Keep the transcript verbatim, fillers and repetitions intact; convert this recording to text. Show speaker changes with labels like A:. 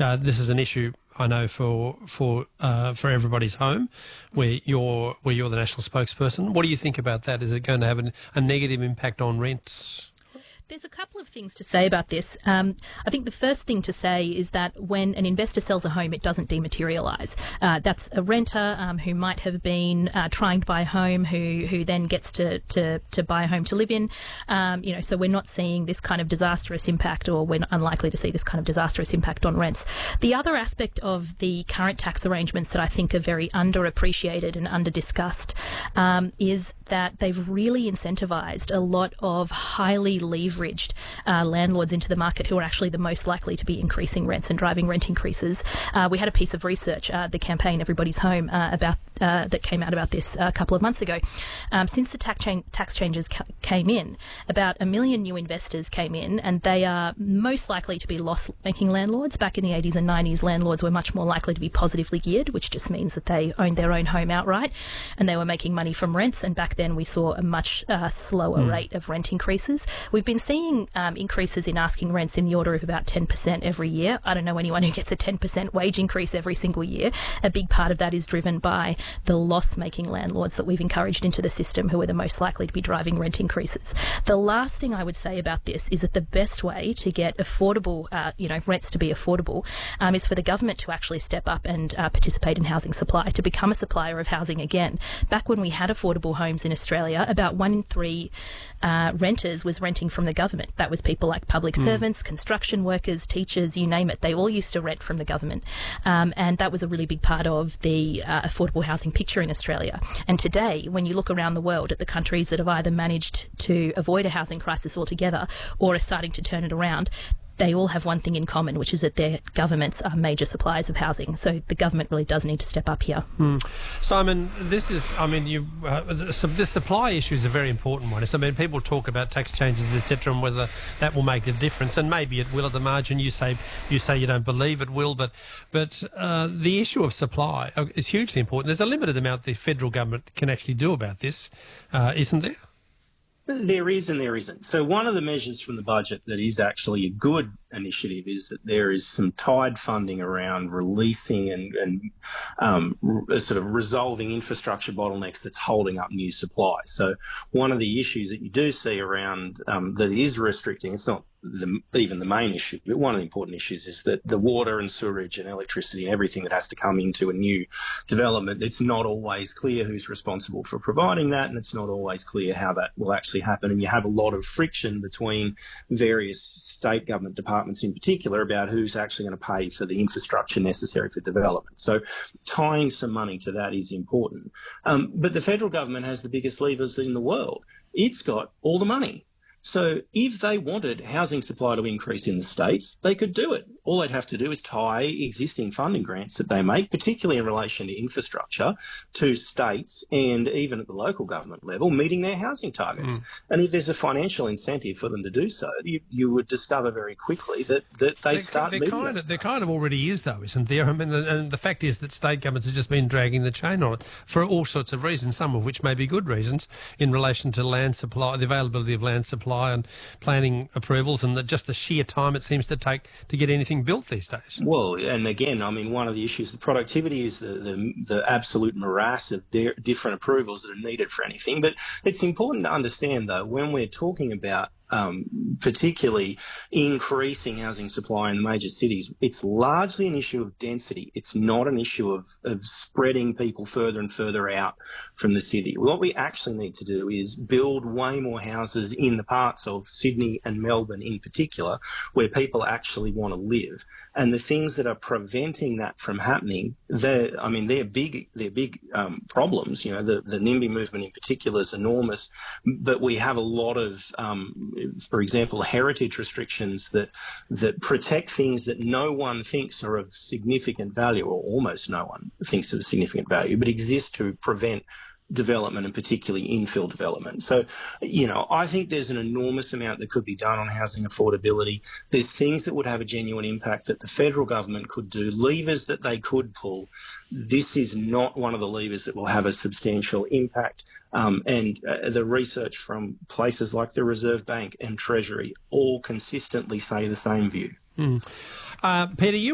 A: Uh, this is an issue, I know, for for uh, for everybody's home, where you're where you're the national spokesperson. What do you think about that? Is it going to have an, a negative impact on rents?
B: There's a couple of things to say about this. Um, I think the first thing to say is that when an investor sells a home, it doesn't dematerialise. Uh, that's a renter um, who might have been uh, trying to buy a home, who who then gets to, to, to buy a home to live in. Um, you know, so we're not seeing this kind of disastrous impact, or we're unlikely to see this kind of disastrous impact on rents. The other aspect of the current tax arrangements that I think are very underappreciated and under-discussed um, is that they've really incentivised a lot of highly leveraged Uh, landlords into the market who are actually the most likely to be increasing rents and driving rent increases. Uh, we had a piece of research, uh, the campaign Everybody's Home, uh, about uh, that came out about this a couple of months ago. Um, since the tax, cha- tax changes ca- came in, about a million new investors came in, and they are most likely to be loss-making landlords. Back in the eighties and nineties, landlords were much more likely to be positively geared, which just means that they owned their own home outright, and they were making money from rents. And back then, we saw a much uh, slower mm. rate of rent increases. We've been seeing um, increases in asking rents in the order of about ten percent every year. I don't know anyone who gets a ten percent wage increase every single year. A big part of that is driven by the loss-making landlords that we've encouraged into the system, who are the most likely to be driving rent increases. The last thing I would say about this is that the best way to get affordable, uh, you know, rents to be affordable um, is for the government to actually step up and uh, participate in housing supply, to become a supplier of housing again. Back when we had affordable homes in Australia, about one in three uh, renters was renting from the government. That was people like public mm. servants, construction workers, teachers, you name it. They all used to rent from the government. Um, and that was a really big part of the uh, affordable housing picture in Australia. And today, when you look around the world at the countries that have either managed to avoid a housing crisis altogether or are starting to turn it around, they all have one thing in common, which is that their governments are major suppliers of housing. So the government really does need to step up here.
A: Mm. Simon, this is, I mean, you, uh, the supply issue is a very important one. I mean, people talk about tax changes, et cetera, and whether that will make a difference, and maybe it will at the margin. You say you say you don't believe it will, but but uh, the issue of supply is hugely important. There's a limited amount the federal government can actually do about this, uh, isn't there?
C: There is and there isn't. So one of the measures from the budget that is actually a good initiative is that there is some tied funding around releasing and, and um, r- sort of resolving infrastructure bottlenecks that's holding up new supply. So one of the issues that you do see around um, that is restricting, it's not the, even the main issue, but one of the important issues is that the water and sewerage and electricity and everything that has to come into a new development, it's not always clear who's responsible for providing that, and it's not always clear how that will actually happen. And you have a lot of friction between various state government departments in particular about who's actually going to pay for the infrastructure necessary for development. So tying some money to that is important. Um, but the federal government has the biggest levers in the world. It's got all the money. So if they wanted housing supply to increase in the states, they could do it. All they'd have to do is tie existing funding grants that they make, particularly in relation to infrastructure, to states and even at the local government level, meeting their housing targets. Mm. And if there's a financial incentive for them to do so, you, you would discover very quickly that, that they start
A: there
C: meeting
A: kind
C: those
A: of, There kind of already is, though, isn't there? I mean, the, and the fact is that state governments have just been dragging the chain on it for all sorts of reasons, some of which may be good reasons, in relation to land supply, the availability of land supply and planning approvals, and the, just the sheer time it seems to take to get anything built these days.
C: Well, and again, I mean, one of the issues, the productivity is the, the, the absolute morass of di- different approvals that are needed for anything. But it's important to understand, though, when we're talking about Um, particularly increasing housing supply in the major cities, it's largely an issue of density. It's not an issue of, of spreading people further and further out from the city. What we actually need to do is build way more houses in the parts of Sydney and Melbourne in particular where people actually want to live. And the things that are preventing that from happening, they're, I mean, they're big, they're big um, problems. You know, the, the NIMBY movement in particular is enormous, but we have a lot of, um, for example, heritage restrictions that that protect things that no one thinks are of significant value, or almost no one thinks of significant value, but exist to prevent development, and particularly infill development. So, you know, I think there's an enormous amount that could be done on housing affordability. There's things that would have a genuine impact that the federal government could do, levers that they could pull. This is not one of the levers that will have a substantial impact. Um, and uh, the research from places like the Reserve Bank and Treasury all consistently say the same view.
A: Mm. Uh, Peter, you